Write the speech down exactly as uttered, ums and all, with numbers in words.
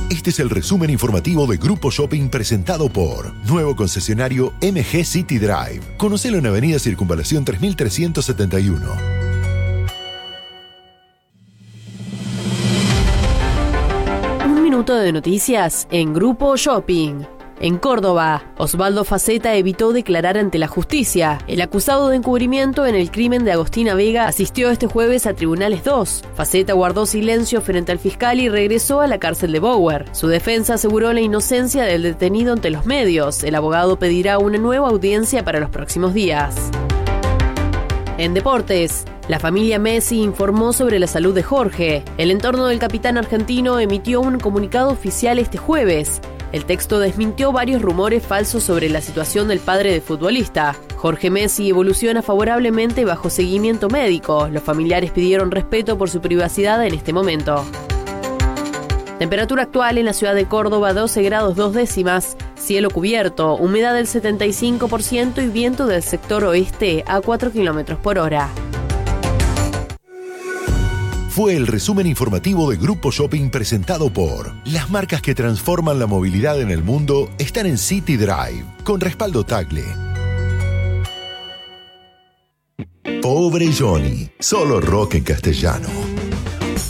Este es el resumen informativo de Grupo Shopping presentado por nuevo concesionario M G City Drive. Conocelo en Avenida Circunvalación tres mil trescientos setenta y uno. Un minuto de noticias en Grupo Shopping. En Córdoba, Osvaldo Faceta evitó declarar ante la justicia. El acusado de encubrimiento en el crimen de Agostina Vega asistió este jueves a Tribunales dos. Faceta guardó silencio frente al fiscal y regresó a la cárcel de Bower. Su defensa aseguró la inocencia del detenido ante los medios. El abogado pedirá una nueva audiencia para los próximos días. En deportes, la familia Messi informó sobre la salud de Jorge. El entorno del capitán argentino emitió un comunicado oficial este jueves. El texto desmintió varios rumores falsos sobre la situación del padre del futbolista. Jorge Messi evoluciona favorablemente bajo seguimiento médico. Los familiares pidieron respeto por su privacidad en este momento. Temperatura actual en la ciudad de Córdoba, doce grados dos décimas, cielo cubierto, humedad del setenta y cinco por ciento y viento del sector oeste a cuatro kilómetros por hora. Fue el resumen informativo de Grupo Shopping presentado por las marcas que transforman la movilidad en el mundo están en City Drive, con respaldo Tagle. Pobre Johnny, solo rock en castellano.